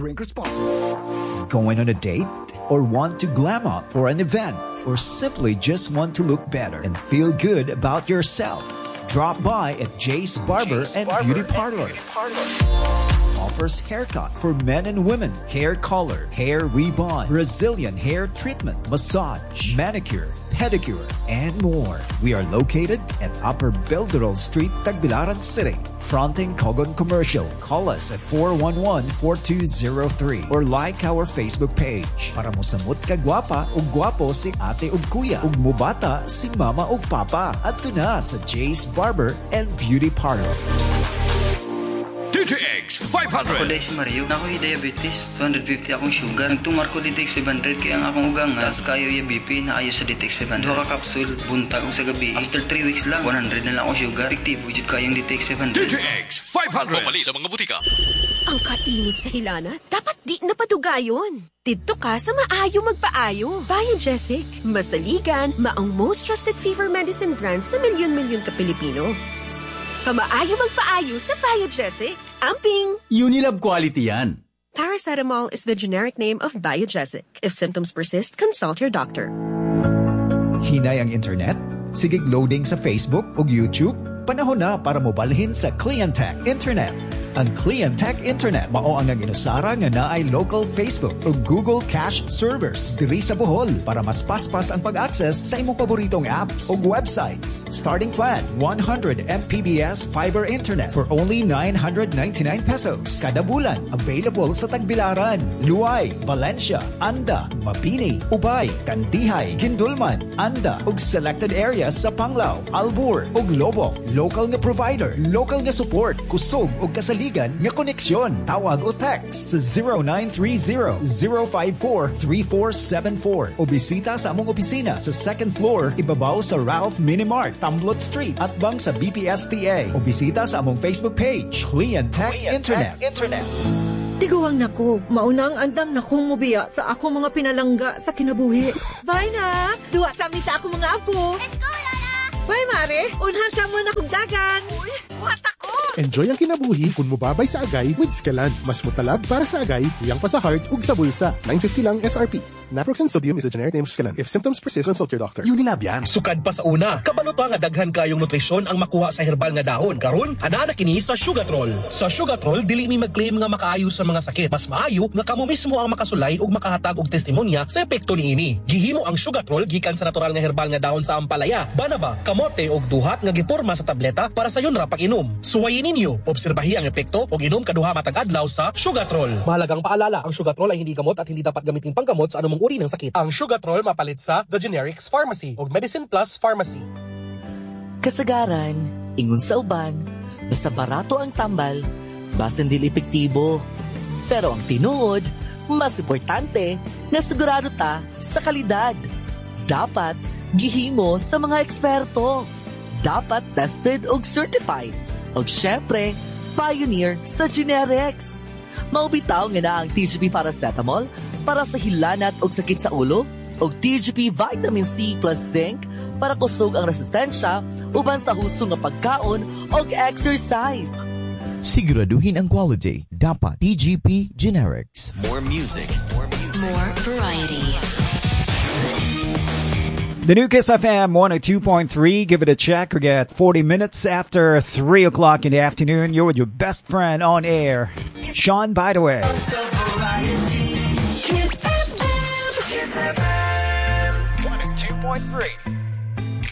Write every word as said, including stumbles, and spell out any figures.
Drink responsibly. Going on a date? Or want to glam up for an event? Or simply just want to look better and feel good about yourself? Drop by at Jay's Barber and Beauty Parlor. Offers haircut for men and women, hair color, hair rebond, Brazilian hair treatment, massage, manicure, pedicure, and more. We are located at Upper Belderol Street, Tagbilaran City, fronting Cogon Commercial. Call us at four one one, four two zero three or like our Facebook page. Para mo samot ka gwapa o gwapo si ate o kuya, ug mubata si mama o papa. Adto na sa Jay's Barber and Beauty Parlor. D T X five hundred. Ako si Mario, na ako'y diabetes, two fifty akong sugar. Nagtumar ko D T X five hundred kaya ang akong ugang nga, tas kayo yung B P na ayos sa D T X five hundred. Duha ka kapsul, buntag sa gabi. After three weeks lang, one hundred na lang akong sugar. Efektibo jud kayong D T X five hundred. D T X five hundred. Pumali sa mga butika. Ang kainit sa hilana, dapat di napadugayon. Dito ka sa maayo magpaayo. Biogesic, masaligan, maong most trusted fever medicine brand sa milyon-milyon ka Pilipino. Kamaayo magpaayo sa Biogesic. Amping! Unilab quality yan. Paracetamol is the generic name of Biogesic. If symptoms persist, consult your doctor. Hinay ang internet? Sigig loading sa Facebook o YouTube? Panahon na para mobalhin sa Cleantech Internet. Ang Cleantech Internet mao ang nag-inusara nga naay local Facebook o Google Cache servers diri sa Bohol para mas paspas ang pag-access sa imong paboritong apps o websites. Starting plan, one hundred megabits per second fiber internet for only nine hundred ninety-nine pesos. Kada bulan, available sa Tagbilaran, Luay, Valencia, Anda, Mabini, Ubay, Kandihay, Gindulman, Anda ug selected areas sa Panglao, Albur ug Lobo. Local nga provider, local nga support, kusog ug kasali nga koneksyon. Tawag o text sa zero nine three zero, zero five four, three four seven four o bisita sa among opisina sa second floor ibabaw sa Ralph Minimart, Tamblot Street at bang sa B P S T A o bisita sa among Facebook page, Cleantech Internet. Internet. Tiguang nako, maunang andam na kong mubiya sa ako mga pinalangga sa kinabuhi. Bye na! Duwa sa amin sa ako mga apo. Let's go, Lola! Bye, Mare! Unhan sa mo na kong dagan. Uy, buhat ako! Enjoy ang kinabuhi kung mubabay sa agay with Skelan. Mas mutalab para sa agay, tuyang pa sa heart, ug sa bulsa. nine fifty lang S R P. Naproxen sodium is a generic name of Skelan. If symptoms persist, consult your doctor. Unilab yan. Sukad pa sa una. Kabaluta nga daghan kayong nutrisyon ang makuha sa herbal nga dahon. Karon, ana na kini sa Sugatrol. Sa Sugatrol, dili mi mag-claim nga makaayo sa mga sakit. Mas maayo nga kamo mismo ang makasulay ug makahatag og testimonya sa epekto niini. Gihimo ang Sugatrol gikan sa natural nga herbal nga dahon sa ampalaya, banaba, kamote ug duhat nga giporma sa tableta para sa yon ra pag-inom. Suwayin ninyo, obserbahi ang epekto ug inom kaduha matag adlaw sa Sugatrol. Mahalagang paalala, ang Sugatrol ay hindi gamot at hindi dapat gamitin panggamot sa anumang uri ng sakit. Ang Sugatrol mapalit sa The Generics Pharmacy ug Medicine Plus Pharmacy. Kasagaran, ingon sa uban, basta barato ang tambal, basin dili epektibo. Pero ang tinuod, mas importante nga sigurado ta sa kalidad. Dapat gihimo sa mga eksperto. Dapat tested ug certified. Ug syempre, pioneer sa generics. Maubitaw nga na ang T G P Paracetamol para sa hilanat ug sakit sa ulo, ug T G P Vitamin C plus Zinc para kusog ang resistensya uban sa husto nga pagkaon ug exercise. Siguraduhin ang quality. Dapat T G P Generics. More music. More music. More variety. The new Kiss F M one oh two point three. Give it a check. We get forty minutes after three o'clock in the afternoon. You're with your best friend on air, Sean Bidaway. Kiss F M. Kiss F M. one oh two point three.